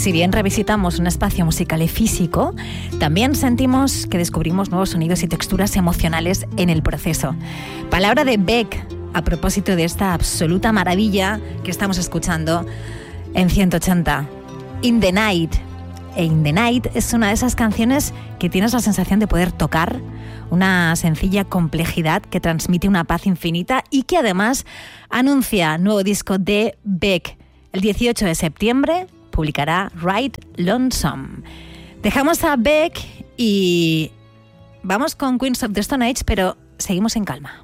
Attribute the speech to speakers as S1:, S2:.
S1: Si bien revisitamos un espacio musical y físico, también sentimos que descubrimos nuevos sonidos y texturas emocionales en el proceso. Palabra de Beck a propósito de esta absoluta maravilla que estamos escuchando en 180. In the Night. In the Night es una de esas canciones que tienes la sensación de poder tocar, una sencilla complejidad que transmite una paz infinita y que además anuncia nuevo disco de Beck. El 18 de septiembre publicará Ride Lonesome. Dejamos a Beck y vamos con Queens of the Stone Age, pero seguimos en calma.